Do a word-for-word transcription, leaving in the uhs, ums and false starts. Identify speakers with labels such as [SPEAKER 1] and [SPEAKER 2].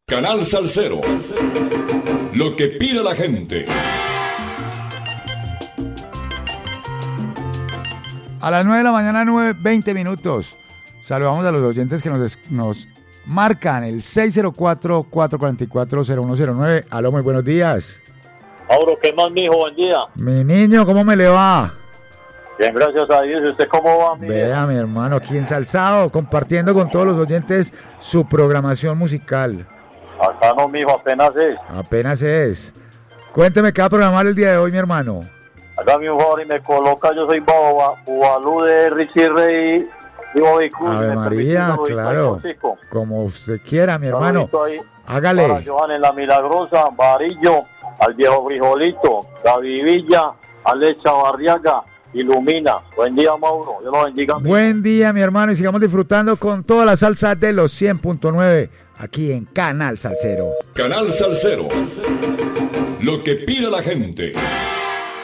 [SPEAKER 1] Canal Salsero. Lo que pide la gente.
[SPEAKER 2] A las nueve de la mañana, nueve, veinte minutos. Saludamos a los oyentes que nos, nos marcan el seis cero cuatro, cuatro cuatro cuatro, cero uno cero nueve. Aló, muy buenos días.
[SPEAKER 3] Mauro, ¿qué más, mijo? Buen día.
[SPEAKER 2] Mi niño, ¿cómo me le va?
[SPEAKER 3] Bien, gracias a Dios. ¿Y usted cómo va, mi
[SPEAKER 2] Vea, mi hermano, aquí ensalzado, compartiendo con todos los oyentes su programación musical.
[SPEAKER 3] Acá no, mijo, apenas es.
[SPEAKER 2] Apenas es. Cuénteme qué va a programar el día de hoy, mi hermano.
[SPEAKER 3] Hágame un favor y me coloca, yo soy Bubalú de Richie Rey. Digo, y Cruz,
[SPEAKER 2] Ave
[SPEAKER 3] me
[SPEAKER 2] María,
[SPEAKER 3] permite,
[SPEAKER 2] claro. Como usted quiera, mi hermano.
[SPEAKER 3] Ahí
[SPEAKER 2] Hágale.
[SPEAKER 3] para Johan en La Milagrosa, Varillo, al viejo Frijolito, David Villa, Alecha Barriaga, Ilumina. Buen día, Mauro. Dios lo bendiga.
[SPEAKER 2] Buen día, mi hermano, y sigamos disfrutando con toda la salsa de los cien punto nueve aquí en Canal Salsero.
[SPEAKER 1] Canal Salsero. Lo que pide la gente.